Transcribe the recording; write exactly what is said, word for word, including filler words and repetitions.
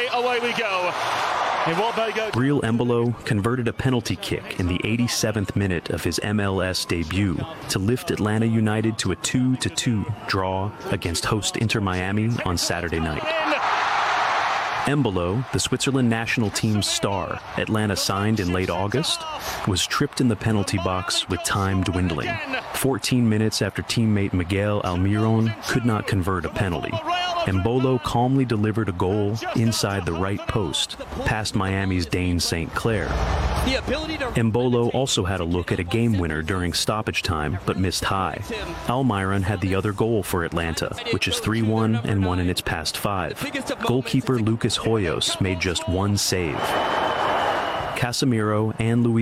away we go. In what they go. Breel Embolo converted a penalty kick in the eighty-seventh minute of his M L S debut to lift Atlanta United to a two to two draw against host Inter Miami on Saturday night. Embolo, the Switzerland national team's star Atlanta signed in late August, was tripped in the penalty box with time dwindling. fourteen minutes after teammate Miguel Almiron could not convert a penalty, Embolo calmly delivered a goal inside the right post, past Miami's Dane Saint Clair. Embolo also had a look at a game winner during stoppage time, but missed high. Almiron had the other goal for Atlanta, which is three one and won in its past five. Goalkeeper Lucas Hoyos made just one save. Casemiro and Luis